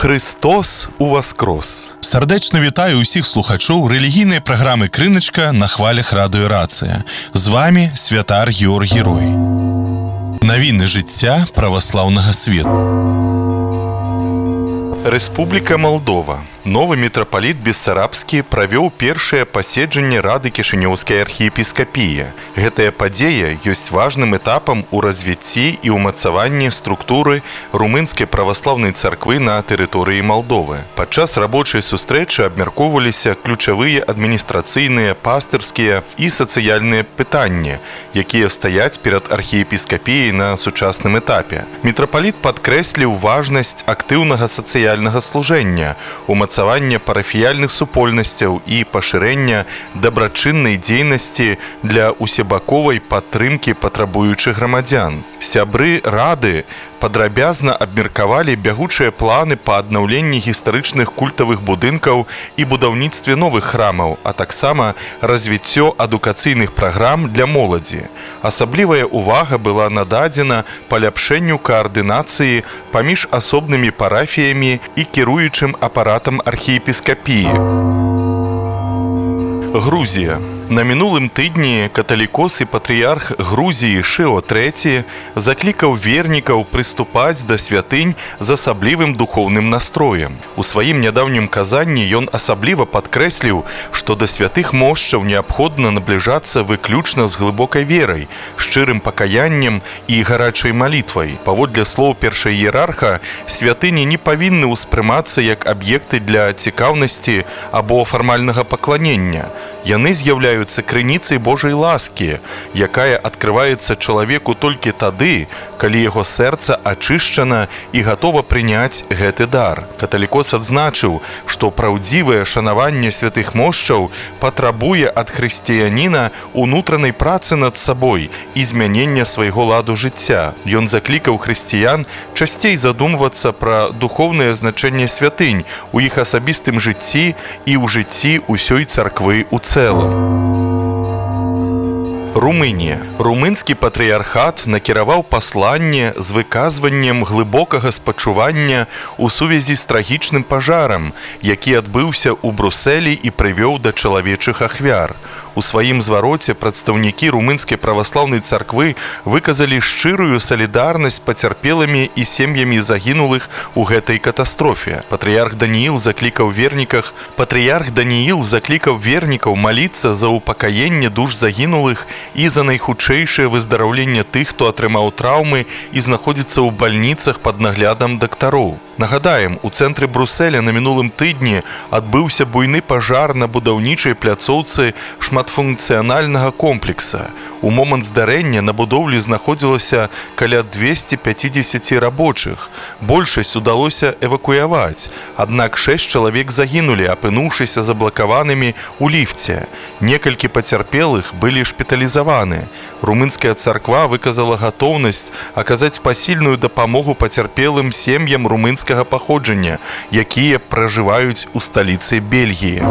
Христос уваскрос! Сардечно вітаю усіх слухачоў рэлігійнай праграмы «Крыначка» на хвалях радыё «Рацыя». З вами святар Георгій Рой. Навіны жыцця праваслаўнага свету. Рэспубліка Малдова. Новы мітрапаліт Бессарабскі правёў першае паседжанне Рады Кішынёўскай архіепіскапіі. Гэтая падзея ёсць важным этапам у развіцці і ўмацаванні структуры румынскай праваслаўнай царквы на тэрыторыі Малдовы. Падчас рабочай сустрэчы абмяркоўваліся ключавыя адміністрацыйныя, пастырскія і сацыяльныя пытанні, якія стаяць перад архіепіскапіяй на сучасным этапе. Мітрапаліт падкрэсліў важнасць актыўнага сацыяльнага служэння, умацавання парафіяльных супольнасцяў і пашырэння дабрачыннай дзейнасці для усебаковай падтрымкі патрабуючых грамадзян. Сябры Рады падрабязна абмеркавалі бягучыя планы па аднаўленні гістарычных культавых будынкаў і будаўніцтве новых храмаў, а таксама развіццё адукацыйных праграм для моладзі. Асаблівая ўвага была нададзена паляпшэнню каардынацыі паміж асобнымі парафіямі і кіруючым апаратам архіепіскапіі. Грузія. На мінулым тыдні каталікос і патрыярх Грузіі Шыо III заклікаў вернікаў прыступаць да святынь з асаблівым духоўным настроем. У сваім нядаўнім казанні ён асабліва падкрэсліў, што да святых мошчаў неабходна набліжацца выключна з глыбокай верай, шчырым пакаяннем і гарачай малітвай. Паводле слоў першаіерарха, святыні не павінны ўспрымацца як аб'екты для цікаўнасці або фармальнага пакланення. Яны з'яўляюцца крыніцай Божай ласкі, якая адкрываецца чалавеку толькі тады, калі яго сэрца ачышчана і гатова прыняць гэты дар. Каталікос адзначыў, што праўдзівае шанаванне святых мошчаў патрабуе ад хрысціяніна унутранай працы над сабой і змянення свайго ладу жыцця. Ён заклікаў хрысціян часцей задумвацца пра духоўнае значэнне святынь у іх асабістым жыцці і ў жыцці ўсёй царквы ў цэлым. Румынія. Румынскі патрыярхат накіраваў пасланне з выказваннем глыбокага спачування ў сувязі з трагічным пажарам, які адбыўся ў Брусэлі і прывёў да чалавечых ахвяр. У сваім звароце прадстаўнікі румынскай праваслаўнай царквы выказалі шчырую салідарнасць з пацярпелымі і сем'ямі загінулых у гэтай катастрофе. Патрыярх Данііл заклікаў вернікаў маліцца за упакаенне душ загінулых і за найхутчэйшае выздараўленне тых, хто атрымаў траўмы і знаходзіцца ў бальніцах пад наглядам дактароў. Нагадаем, у цэнтры Бруселя на мінулым тыдні адбыўся буйны пажар на будаўнічай пляцоўцы шматфункцыянальнага комплекса. У момант здарэння на будоўлі знаходзілася каля 250 рабочых. Большасць удалося эвакуяваць, аднак 6 чалавек загінулі, апынуўшыся заблакаванымі ў ліфце. Некалькі пацярпелых былі шпіталізаваны. Румынская царква выказала гатоўнасць аказаць пасільную дапамогу пацярпелым сем'ям румынскага паходжання, якія пражываюць у сталіцы Бельгіі.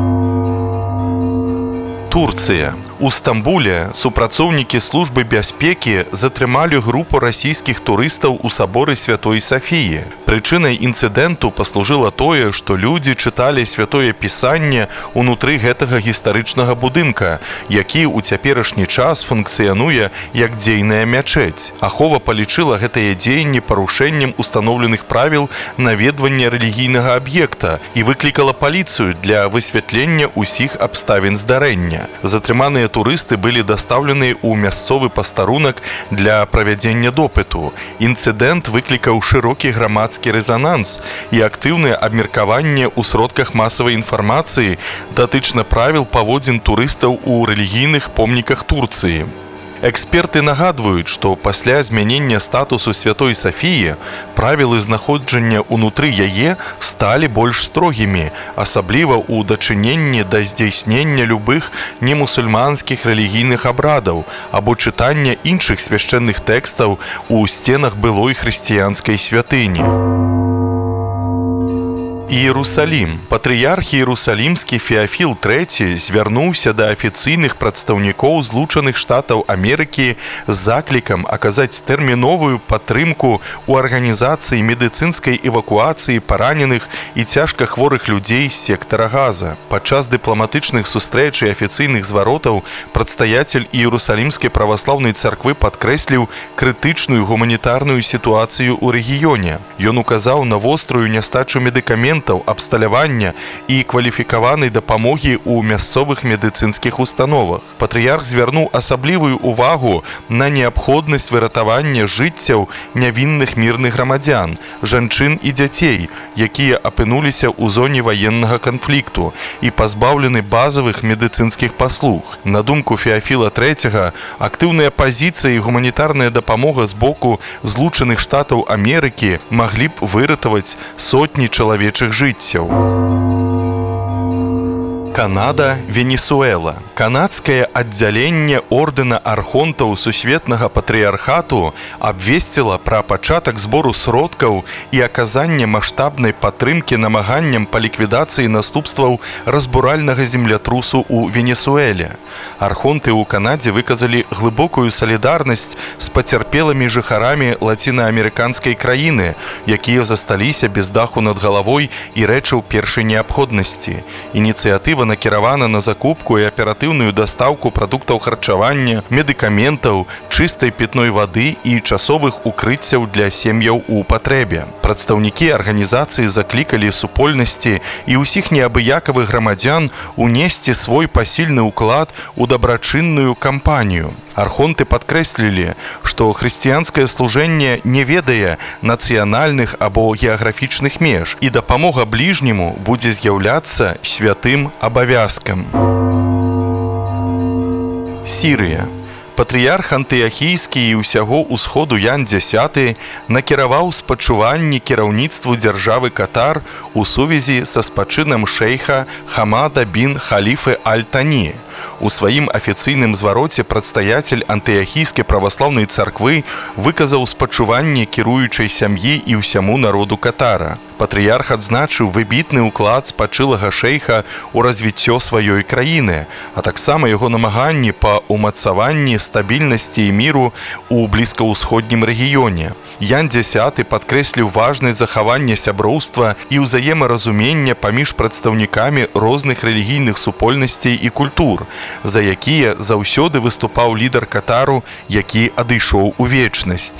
Турцыя. У Стамбуле супрацоўнікі службы бяспекі затрымалі групу расійскіх турыстаў у саборы Святой Сафіі. Прычынай інцыдэнту паслужыла тое, што людзі чыталі святое пісанне ўнутры гэтага гістарычнага будынка, які ў цяперашні час функцыянуе як дзейная мячэць. Ахова палічыла гэтыя дзеянні парушэннем устаноўленых правіл наведвання рэлігійнага аб'екта і выклікала паліцыю для высвятлення ўсіх абставін здарэння. Затрыманыя турысты былі дастаўлены ў мясцовы пастарунак для правядзення допыту. Інцыдэнт выклікаў шырокі грамадскі рэзананс і актыўнае абмеркаванне ў сродках масавай інфармацыі датычна правіл паводзін турыстаў у рэлігійных помніках Турцыі. Эксперты нагадваюць, што пасля змянення статусу Святой Сафіі правілы знаходжання ўнутры яе сталі больш строгімі, асабліва ў дачыненні да здзяйснення любых немусульманскіх рэлігійных абрадаў або чытання іншых свяшчэнных тэкстаў у сценах былой хрысціянскай святыні. Іерусалім. Патрыярх Іерусалімскі Феафіл III звярнуўся да афіцыйных прадстаўнікоў Злучаных Штатаў Амерыкі з заклікам аказаць тэрміновую падтрымку ў арганізацыі медыцынскай эвакуацыі параненых і цяжка хворых людзей з сектара Газа. Падчас дыпламатычных сустрэч і афіцыйных зваротаў прадстаяцель Іерусалімскай праваслаўнай царквы падкрэсліў крытычную гуманітарную сітуацыю ў рэгіёне. Ён указаў на вострую нястачу медыкаментаў, абсталявання і кваліфікаванай дапамогі ў мясцовых медыцынскіх установах. Патрыярх звярнуў асаблівую увагу на неабходнасць выратавання жыццяў нявінных мірных грамадзян, жанчын і дзяцей, якія апынуліся ў зоне ваеннага канфлікту і пазбаўлены базавых медыцынскіх паслуг. На думку Феафіла III, актыўная пазіцыя і гуманітарная дапамога з боку Злучаных Штатаў Амерыкі маглі б выратаваць сотні чалавечых жыццяў. Канада, Венесуэла. Канадскае аддзяленне ордэна архонтаў сусветнага патрыярхату абвесціла пра пачатак збору сродкаў і аказання маштабнай падтрымкі намаганням па ліквідацыі наступстваў разбуральнага землятрусу ў Венесуэле. Архонты ў Канадзе выказалі глыбокую салідарнасць з пацярпелымі жыхарамі лацінаамерыканскай краіны, якія засталіся без даху над галавой і рэчаў першай неабходнасці. Ініцыятыва накіравана на закупку і аператыўную дастаўку прадуктаў харчавання, медыкаментаў, чыстай пітной вады і часовых укрыццяў для сем'яў у патрэбе. Прадстаўнікі арганізацыі заклікалі супольнасці і ўсіх неабыякавых грамадзян унесці свой пасільны ўклад у дабрачынную кампанію. Архонты падкрэслілі, што хрысціянскае служэнне не ведае нацыянальных або геаграфічных меж, і дапамога бліжняму будзе з'яўляцца святым абавязкам. Сірыя. Патрыярх антыахійскі і ўсяго ўсходу Ян X накіраваў спачуванні кіраўніцтву дзяржавы Катар у сувязі са спачынам шэйха Хамада бін Халіфы Аль-Тані. У сваім афіцыйным звароце прадстаяцель антыахійскай праваслаўнай царквы выказаў спачуванне кіруючай сям'і і ўсяму народу Катара. Патрыярх адзначыў выбітны ўклад спачылага шэйха ў развіццё сваёй краіны, а таксама яго намаганні па ўмацаванні стабільнасці і міру ў блізкаўсходнім рэгіёне. Ян X падкрэсліў важнасць захавання сяброўства і ўзаемаразумення паміж прадстаўнікамі розных рэлігійных супольнасцей і культур, за якія заўсёды выступаў лідар Катару, які адышоў у вечнасць.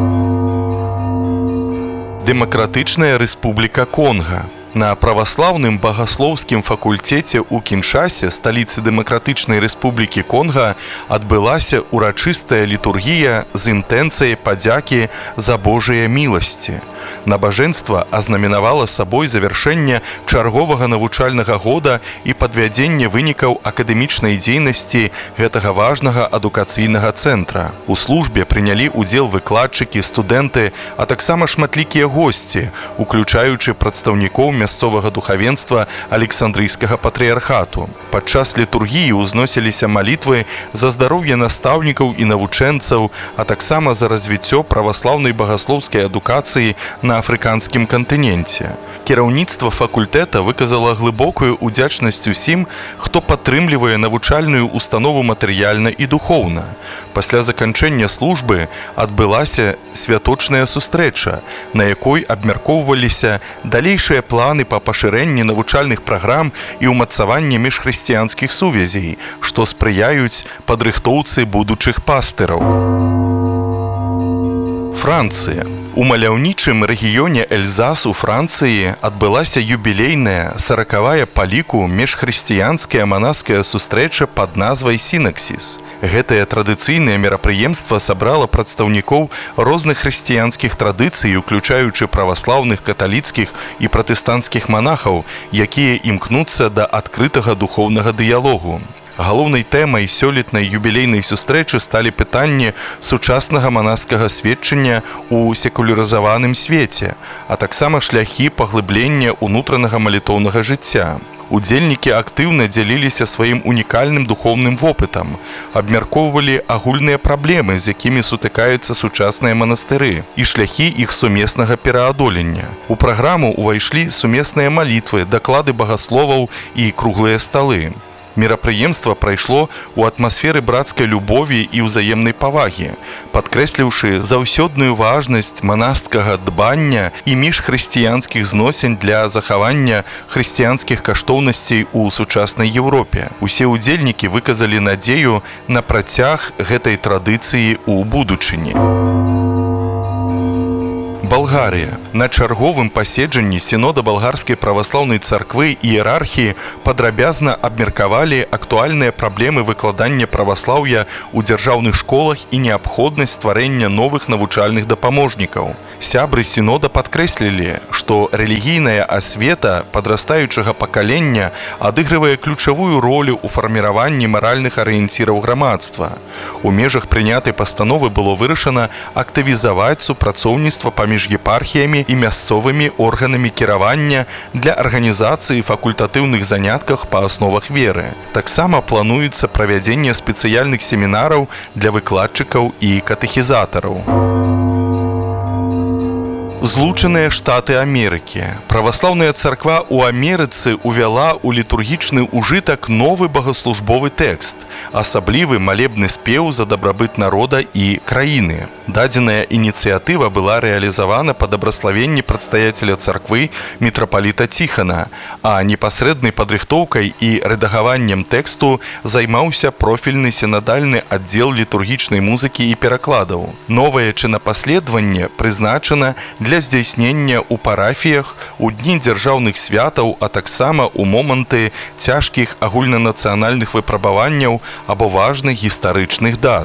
Дэмакратычная рэспубліка Конга. На праваслаўным багаслоўскім факультэце ў Кіншасе, сталіцы Дэмакратычнай рэспублікі Конга, адбылася урачыстая літургія з інтэнцыяй падзякі за Божыя міласці. Набажэнства азнаменавала сабой завяршэнне чарговага навучальнага года і падвядзенне вынікаў акадэмічнай дзейнасці гэтага важнага адукацыйнага цэнтра. У службе прынялі ўдзел выкладчыкі, студэнты, а таксама шматлікія госці, уключаючы прадстаўнікоў мясцовага духавенства Александрыйскага патрыярхату. Падчас літургіі ўзносіліся малітвы за здароўе настаўнікаў і навучэнцаў, а таксама за развіццё праваслаўнай багаслоўскай адукацыі на афрыканскім кантыненце. Кіраўніцтва факультэта выказала глыбокую ўдзячнасць усім, хто падтрымлівае навучальную установу матэрыяльна і духоўна. Пасля заканчэння службы адбылася святочная сустрэча, на якой абмяркоўваліся далейшыя планы па пашырэнні навучальных праграм і ўмацаванні міжхрысціянскіх сувязей, што спрыяюць падрыхтоўцы будучых пастыраў. Францыя. У маляўнічым рэгіёне Эльзас у Францыі адбылася юбілейная 40-я па ліку міжхрысціянская манаская сустрэча пад назвай «Сінаксіс». Гэтае традыцыйнае мерапрыемства сабрала прадстаўнікоў розных хрысціянскіх традыцый, уключаючы праваслаўных, каталіцкіх і пратэстанцкіх манахаў, якія імкнуцца да адкрытага духоўнага дыялогу. Галоўнай тэмай сёлетнай юбілейнай сустрэчы сталі пытанні сучаснага манаскага сведчання ў секулярызаваным свеце, а таксама шляхі паглыблення ўнутранага малітоўнага жыцця. Удзельнікі актыўна дзяліліся сваім унікальным духоўным вопытам, абмяркоўвалі агульныя праблемы, з якімі сутыкаюцца сучасныя манастыры, і шляхі іх сумеснага пераадолення. У праграму ўвайшлі сумесныя малітвы, даклады багасловаў і круглыя сталы. Мерапрыемства прайшло ў атмасферы брацкай любові і ўзаемнай павагі, падкрэсліўшы заўсёдную важнасць манасцкага дбання і міжхрысціянскіх зносін для захавання хрысціянскіх каштоўнасцей у сучаснай Еўропе. Усе ўдзельнікі выказалі надзею на працяг гэтай традыцыі ў будучыні. Балгарія. На чарговым паседжанні Сінода Балгарскай праваслаўнай царквы іерархіі падрабязна абмеркавалі актуальныя праблемы выкладання праваслаўя ў дзяржаўных школах і неабходнасць стварэння новых навучальных дапаможнікаў. Сябры Сінода падкрэслілі, што рэлігійная асвета падрастаючага пакалення адыгрывае ключавую ролю ў фарміраванні маральных арыенціраў грамадства. У межах прынятай пастановы было вырашана актывізаваць супрацоўніцтва паміж епархіямі і мясцовымі органамі кіравання для арганізацыі факультатыўных занятках па асновах веры. Таксама плануецца правядзенне спецыяльных семінараў для выкладчыкаў і катэхізатараў. Злучаныя Штаты Амерыкі. Праваслаўная царква ў Амерыцы ўвяла ў літургічны ўжытак новы багаслужбовы тэкст, асаблівы малебны спеў за дабрабыт народа і краіны. Дадзеная ініцыятыва была рэалізавана па дабраславенні прадстаяцеля царквы мітрапаліта Ціхана, а непасрэднай падрыхтоўкай і рэдагаваннем тэксту займаўся профільны сінадальны аддзел літургічнай музыкі і перакладаў. Новае чынапаследаванне прызначана для здзяйснення ў парафіях, у дні дзяржаўных святаў, а таксама ў моманты цяжкіх агульнанацыянальных выпрабаванняў або важных гістарычных дат.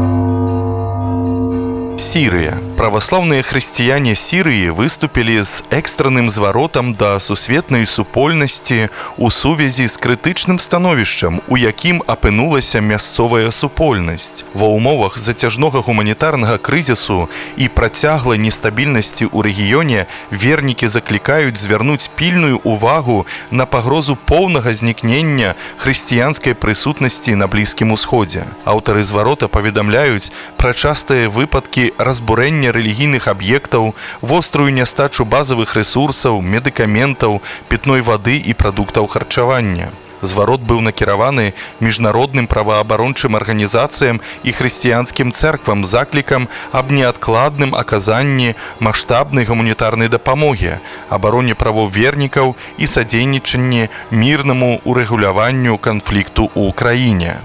Сірыя. Праваслаўныя хрысціяне Сірыі выступілі з экстранным зваротам да сусветнай супольнасці ў сувязі з крытычным становішчам, у якім апынулася мясцовая супольнасць. Ва ўмовах зацяжнога гуманітарнага крызісу і працяглай нестабільнасці ў рэгіёне вернікі заклікаюць звярнуць пільную ўвагу на пагрозу поўнага знікнення хрысціянскай прысутнасці на Блізкім Усходзе. Аўтары зварота паведамляюць пра частыя выпадкі разбурэння рэлігійных аб'ектаў, вострую нястачу базавых рэсурсаў, медыкаментаў, пітной вады і прадуктаў харчавання. Зварот быў накіраваны міжнародным праваабарончым арганізацыям і хрысціянскім цэрквам з заклікам аб неадкладным аказанні маштабнай гуманітарнай дапамогі, абароне правоў вернікаў і садзейнічанні мірнаму урэгуляванню канфлікту ў краіне.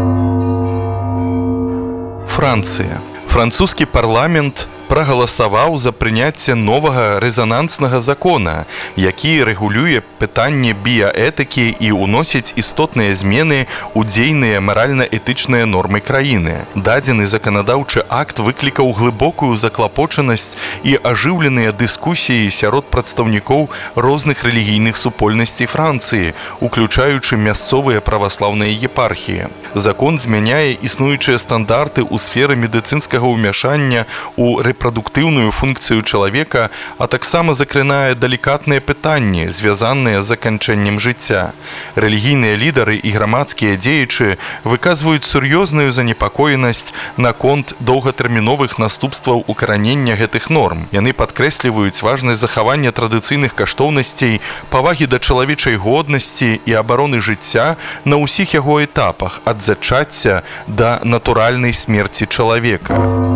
Францыя. Французскі парламент прагаласаваў за прыняцце новага рэзананснага закона, які рэгулюе пытанне біяэтыкі і ўносіць істотныя змены ў дзейныя маральна-этычныя нормы краіны. Дадзены заканадаўчы акт выклікаў глыбокую заклапочанасць і ажыўленыя дыскусіі сярод прадстаўнікоў розных рэлігійных супольнасцей Францыі, уключаючы мясцовыя праваслаўныя епархіі. Закон змяняе існуючыя стандарты ў сферы медыцынскага ўмяшання ў рэпрадуктыўную функцыю чалавека, а таксама закранае далікатныя пытанні, звязаныя з заканчэннем жыцця. Рэлігійныя лідары і грамадскія дзеячы выказваюць сур'ёзную занепакоенасць наконт доўгатэрміновых наступстваў укаранення гэтых норм. Яны падкрэсліваюць важнасць захавання традыцыйных каштоўнасцей, павагі да чалавечай годнасці і абароны жыцця на ўсіх яго этапах, ад зачацця да натуральнай смерці чалавека.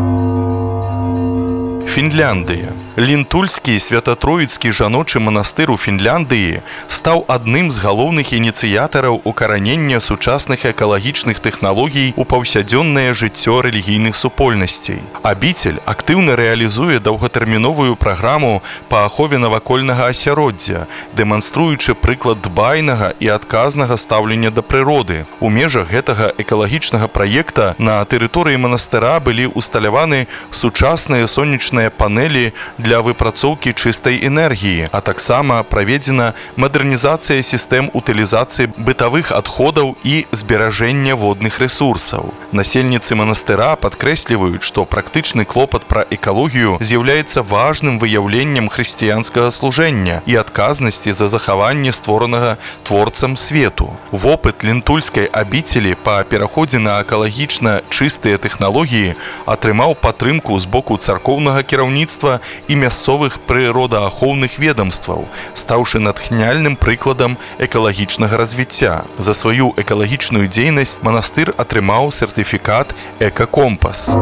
Фінляндыя. Лінтульскі свята-троіцкі жаночы манастыр у Фінляндыі стаў адным з галоўных ініцыятараў укаранення сучасных экалагічных тэхналогій у паўсядзённае жыццё рэлігійных супольнасцей. Абіцель актыўна рэалізуе доўгатэрміновую праграму па ахове навакольнага асяроддзя, дэманструючы прыклад дбайнага і адказнага стаўлення да прыроды. У межах гэтага экалагічнага праекта на тэрыторыі манастыра былі ўсталяваны сучасныя сонечныя панелі для выпрацоўкі чыстай энергіі, а таксама праведзена мадэрнізацыя сістэм утылізацыі бытавых адходаў і зберажэння водных ресурсаў. Насельніцы манастыра падкрэсліваюць, што практычны клопат пра экалогію з'яўляецца важным выяўленнем хрысціянскага служэння і адказнасці за захаванне створанага творцам свету. Вопыт лентульскай абіцелі па пераходзе на экалагічна чыстыя тэхналогіі атрымаў падтрымку з боку царкоўнага кіраўніцтва і мясцовых прыродаахоўных ведомстваў, стаўшы натхняльным прыкладам экалагічнага развіцця. За сваю экалагічную дзейнасць манастыр атрымаў сертыфікат «Эка-компас».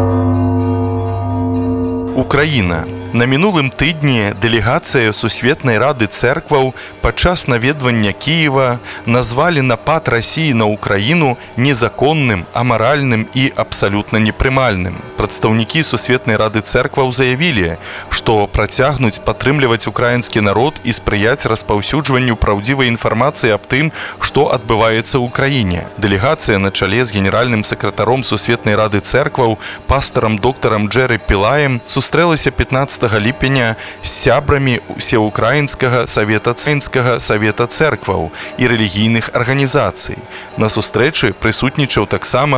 Украіна. На мінулым тыдні дэлегацыя Сусветнай Рады Цэркваў падчас наведвання Кіева назвалі напад Расіі на Украіну незаконным, амаральным і абсалютна непрымальным. Прадстаўнікі Сусветнай Рады Цэркваў заявілі, што працягнуць падтрымліваць украінскі народ і спрыяць распаўсюджванню праўдзівай інфармацыі аб тым, што адбываецца ў краіне. Дэлегацыя на чале з генеральным сакратаром Сусветнай Рады Цэркваў, пастарам доктарам Джэры Пілаем, сустрэлася 15 ліпеня з сябрамі Усеукраінскага савета цэркваў і рэлігійных арганізацый. На сустрэчы прысутнічаў таксама